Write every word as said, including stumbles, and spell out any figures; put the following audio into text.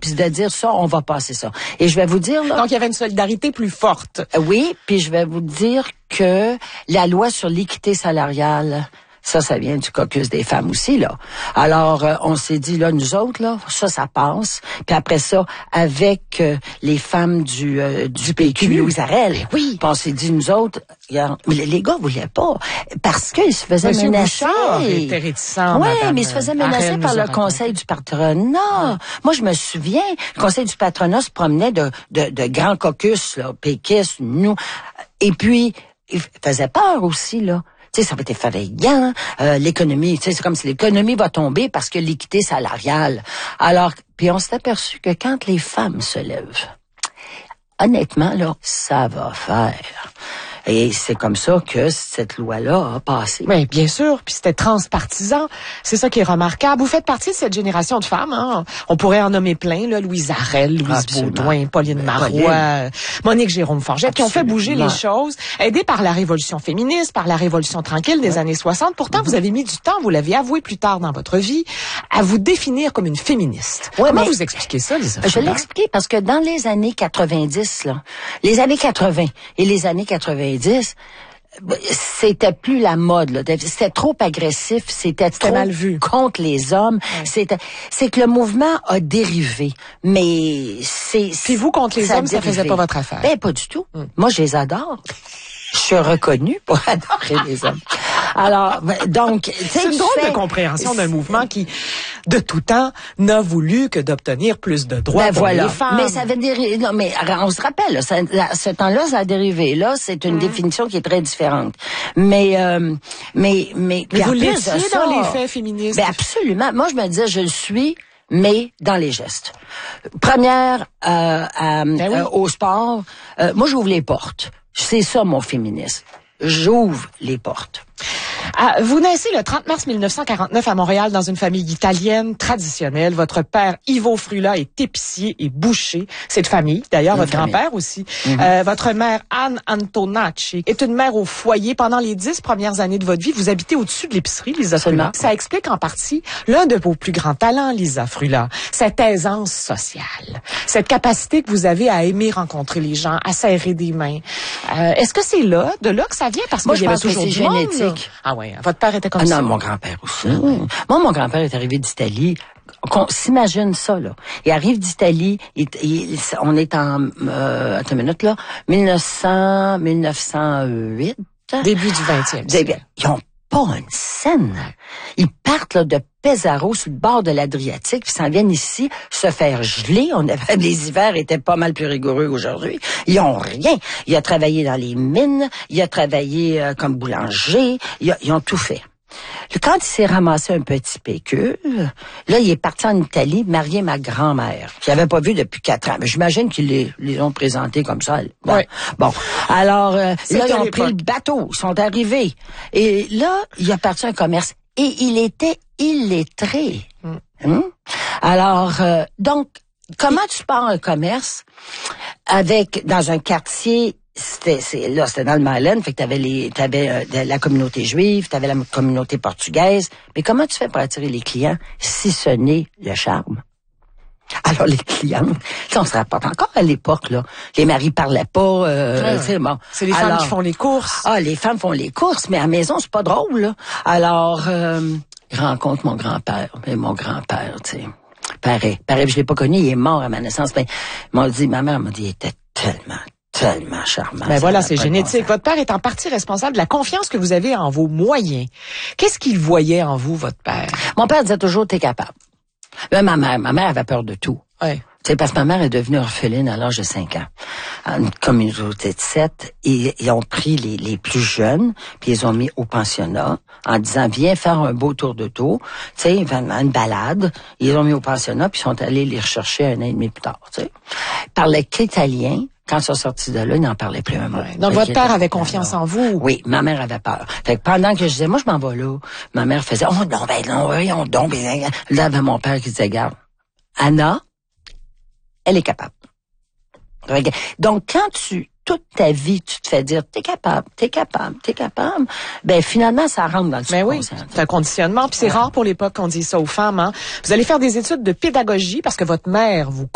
puis de dire ça, on va passer ça. Et je vais vous dire là. Donc il y avait une solidarité plus forte. Oui, puis je vais vous dire que la loi sur l'équité salariale, ça, ça vient du caucus des femmes aussi, là. Alors, euh, on s'est dit, là, nous autres, là, ça, ça passe. Puis après ça, avec euh, les femmes du, euh, du, du P Q, Louise Arel, oui. Puis on s'est dit, nous autres, regarde, les, les gars voulaient pas, parce qu'ils se faisaient Monsieur menacer. Bouchard était réticent, oui, madame, mais ils se faisaient menacer Arel par le raconté. conseil du patronat. Ouais. Moi, je me souviens, le conseil du patronat se promenait de, de, de grands caucus, là, péquistes, nous. Et puis, il faisait peur aussi, là. Tu sais, ça va être effrayant, euh, l'économie, tu sais, c'est comme si l'économie va tomber parce que l'équité salariale. Alors, puis on s'est aperçu que quand les femmes se lèvent, honnêtement, là, ça va faire. Et c'est comme ça que cette loi-là a passé. Oui, bien sûr. Puis c'était transpartisan. C'est ça qui est remarquable. Vous faites partie de cette génération de femmes. Hein? On pourrait en nommer plein. Là, Louise Arel, Louise Absolument. Baudouin, Pauline Marois, Pauline. Monique Jérôme-Forget, qui ont fait bouger les Absolument. choses, aidées par la Révolution féministe, par la Révolution tranquille des ouais. années soixante. Pourtant, Mm-hmm. vous avez mis du temps, vous l'avez avoué plus tard dans votre vie, à vous définir comme une féministe. Ouais, Comment mais vous expliquez ça, Lisa? Je l'explique parce que dans les années quatre-vingt-dix, là, les années quatre-vingts et les années quatre-vingt-dix, c'était plus la mode, là. C'était trop agressif, c'était trop mal vu contre les hommes. Ouais. C'était, c'est que le mouvement a dérivé, mais c'est. Puis vous contre les ça hommes, ça faisait pas votre affaire. Ben pas du tout. Hum. Moi, je les adore. Je suis reconnue pour adorer les hommes. Alors, donc, c'est une drôle fais... de compréhension d'un mouvement qui, de tout temps, n'a voulu que d'obtenir plus de droits ben pour voilà. les femmes. Mais ça avait dérivé. Non, mais on se rappelle, là, ça, là, ce temps-là, ça a dérivé. Là, c'est une mmh. définition qui est très différente. Mais, euh, mais, mais, mais vous l'étiez ça, dans les faits féministes. Ben absolument. Moi, je me disais, je le suis. Mais dans les gestes. Première, euh, à, ben oui. euh, au sport, euh, moi, j'ouvre les portes. C'est ça, mon féminisme. J'ouvre les portes. Ah, vous naissez le trente mars mille neuf cent quarante-neuf à Montréal dans une famille italienne traditionnelle. Votre père, Ivo Frula, est épicier et boucher. C'est de famille. D'ailleurs, votre famille. Grand-père aussi. Mm-hmm. Euh, votre mère, Anne Antonacci, est une mère au foyer. Pendant les dix premières années de votre vie, vous habitez au-dessus de l'épicerie, Lisa Frula. Ça explique en partie l'un de vos plus grands talents, Lisa Frula. Cette aisance sociale. Cette capacité que vous avez à aimer rencontrer les gens, à serrer des mains. Euh, est-ce que c'est là, de là que ça vient? Parce Moi, qu'il y je avait pense toujours que c'est du monde, génétique. Ah ouais, votre père était comme ah ça. Non, mon grand-père aussi. Mmh. Moi, mon grand-père est arrivé d'Italie. On s'imagine ça, là. Il arrive d'Italie, il, il, on est en, euh, attends une minute, là, mille neuf cents, mille neuf cent huit. Début du vingtième siècle. Ils ont pas une scène. Ils partent, là, de Pesaro, sur le bord de l'Adriatique, puis s'en viennent ici se faire geler. On avait, les hivers étaient pas mal plus rigoureux aujourd'hui. Ils ont rien. Il a travaillé dans les mines, il a travaillé euh, comme boulanger, il a, ils ont tout fait. Quand il s'est ramassé un petit pécule, là, il est parti en Italie marier ma grand-mère, qu'il n'avait pas vu depuis quatre ans. Mais j'imagine qu'ils les, les ont présentés comme ça. Bon, ouais. bon. Alors, euh, là, ils ont l'époque. pris le bateau, ils sont arrivés. Et là, il a parti un commerce. Et il était illettré. Mm. Hum? Alors, euh, donc, comment tu pars un commerce avec, dans un quartier... C'était, c'est, là, c'était dans le Myland, fait que t'avais les, t'avais euh, la communauté juive, t'avais la communauté portugaise. Mais comment tu fais pour attirer les clients si ce n'est le charme? Alors, les clientes, on se rapporte encore à l'époque, là. Les maris parlaient pas, euh, ouais. c'est bon. C'est les Alors, femmes qui font les courses. Ah, les femmes font les courses, mais à la maison, c'est pas drôle, là. Alors, euh, je rencontre mon grand-père, mais mon grand-père, tu sais. Pareil, pareil, je l'ai pas connu, il est mort à ma naissance, mais il m'a dit, ma mère m'a dit, il était tellement tellement charmant. Ben voilà, c'est génétique. Votre père est en partie responsable de la confiance que vous avez en vos moyens. Qu'est-ce qu'il voyait en vous, votre père? Mon père disait toujours, t'es capable. Là, ma mère, ma mère avait peur de tout. Ouais. Tu sais, parce que ma mère est devenue orpheline à l'âge de cinq ans. Une communauté de sept, et ils ont pris les, les plus jeunes, puis ils ont mis au pensionnat, en disant, viens faire un beau tour de taux, tu sais, une balade. Ils ont mis au pensionnat, puis ils sont allés les rechercher un an et demi plus tard, tu sais. Ils parlaient qu'italien. Quand ils sont sortis de là, ils n'en parlaient plus un mot. Ouais. Donc, votre père avait confiance en vous? Oui, ma mère avait peur. Fait que pendant que je disais, moi, je m'en vais là, ma mère faisait, oh non, ben non, oui, on donc, ben, là, avait mon père qui disait, regarde, Anna, elle est capable. Donc, quand tu, toute ta vie, tu te fais dire, t'es capable, t'es capable, t'es capable, ben finalement, ça rentre dans le subconscient. Mais oui, c'est un conditionnement. Puis c'est ouais. rare pour l'époque qu'on dise ça aux femmes. Hein. Vous allez faire des études de pédagogie parce que votre mère vous